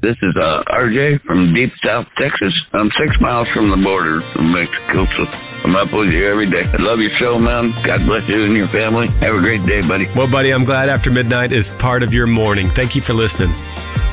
This is RJ from deep South Texas. I'm 6 miles from the border of Mexico, so I'm up with you every day. I love your show, man. God bless you and your family. Have a great day, buddy. Well, buddy, I'm glad After Midnight is part of your morning. Thank you for listening.